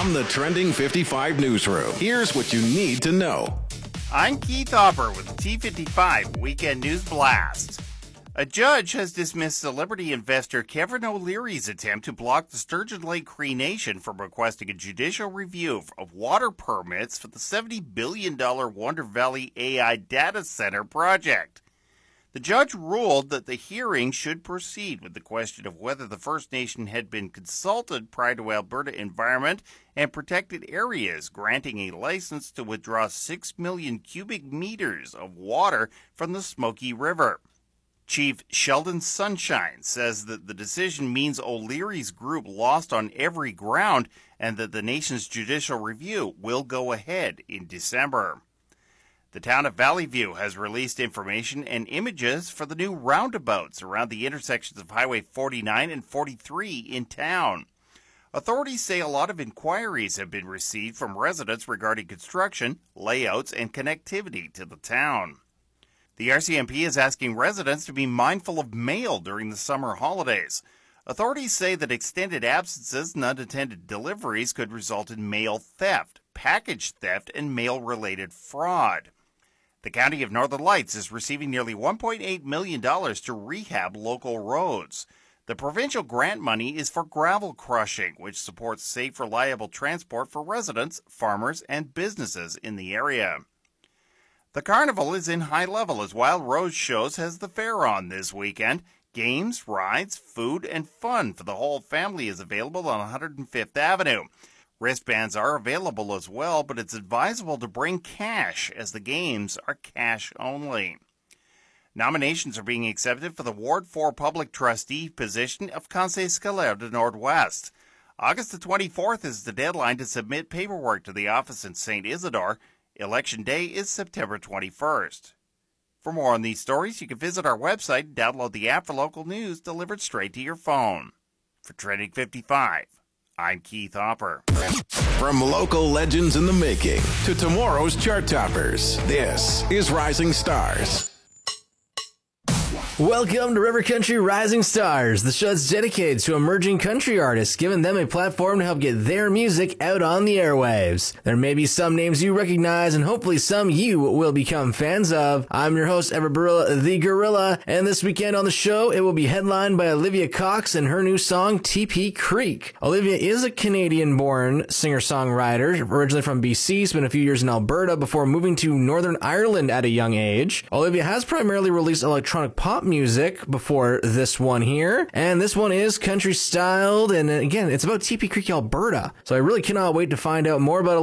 From the Trending 55 newsroom, here's what you need to know. I'm Keith Hopper with the T55 Weekend News Blast. A judge has dismissed celebrity investor Kevin O'Leary's attempt to block the Sturgeon Lake Cree Nation from requesting a judicial review of water permits for the $70 billion Wonder Valley AI data center project. The judge ruled that the hearing should proceed with the question of whether the First Nation had been consulted prior to Alberta Environment and Protected Areas granting a license to withdraw 6 million cubic meters of water from the Smoky River. Chief Sheldon Sunshine says that the decision means O'Leary's group lost on every ground and that the nation's judicial review will go ahead in December. The town of Valley View has released information and images for the new roundabouts around the intersections of Highway 49 and 43 in town. Authorities say a lot of inquiries have been received from residents regarding construction, layouts, and connectivity to the town. The RCMP is asking residents to be mindful of mail during the summer holidays. Authorities say that extended absences and unattended deliveries could result in mail theft, package theft, and mail-related fraud. The County of Northern Lights is receiving nearly $1.8 million to rehab local roads. The provincial grant money is for gravel crushing, which supports safe, reliable transport for residents, farmers, and businesses in the area. The carnival is in high level as Wild Rose Shows has the fair on this weekend. Games, rides, food, and fun for the whole family is available on 105th Avenue. Wristbands are available as well, but it's advisable to bring cash as the games are cash only. Nominations are being accepted for the Ward 4 Public Trustee position of Conseil Scolaire de Nord-Ouest. August the 24th is the deadline to submit paperwork to the office in St. Isidore. Election Day is September 21st. For more on these stories, you can visit our website and download the app for local news delivered straight to your phone. For Trending 55, I'm Keith Hopper. From local legends in the making to tomorrow's chart toppers, this is Rising Stars. Welcome to River Country Rising Stars, the show that's dedicated to emerging country artists, giving them a platform to help get their music out on the airwaves. There may be some names you recognize, and hopefully some you will become fans of. I'm your host, Everett Barilla, the Gorilla, and this weekend on the show, it will be headlined by Olivia Cox and her new song, TP Creek. Olivia is a Canadian-born singer-songwriter, originally from BC, spent a few years in Alberta before moving to Northern Ireland at a young age. Olivia has primarily released electronic pop music before this one here, and this one is country styled, and again, it's about TP Creek, Alberta. So I really cannot wait to find out more about